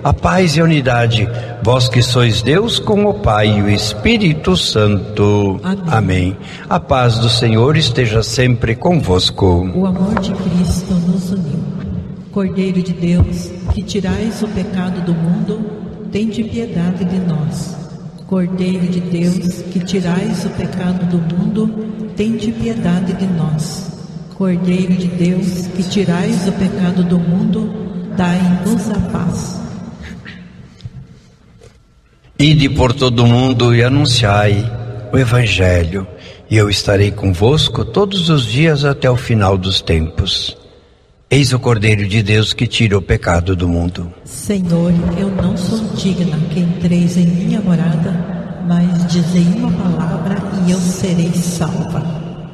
a paz e a unidade, vós que sois Deus com o Pai e o Espírito Santo. Amém. A paz do Senhor esteja sempre convosco. O amor de Cristo nos uniu. Cordeiro de Deus, que tirais o pecado do mundo, tende piedade de nós. Cordeiro de Deus, que tirais o pecado do mundo, tende piedade de nós. Cordeiro de Deus, que tirais o pecado do mundo, dai-nos a paz. Ide por todo o mundo e anunciai o Evangelho, e eu estarei convosco todos os dias até o final dos tempos. Eis o Cordeiro de Deus que tira o pecado do mundo. Senhor, eu não sou digna que entreis em minha morada, mas dizei uma palavra e eu serei salva.